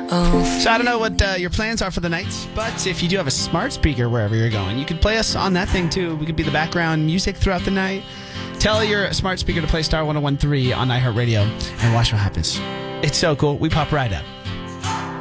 So I don't know what your plans are for the night, but if you do have a smart speaker wherever you're going, you could play us on that thing too. We could be the background music throughout the night. Tell your smart speaker to play Star 1013 on iHeartRadio and watch what happens. It's so cool. We pop right up.